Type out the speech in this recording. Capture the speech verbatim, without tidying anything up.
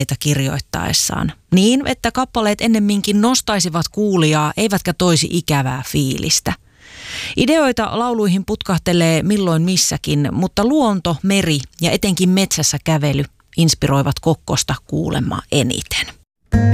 kirjoittaessaan. Niin, että kappaleet ennemminkin nostaisivat kuulijaa, eivätkä toisi ikävää fiilistä. Ideoita lauluihin putkahtelee milloin missäkin, mutta luonto, meri ja etenkin metsässä kävely inspiroivat Kokkosta kuulemma eniten.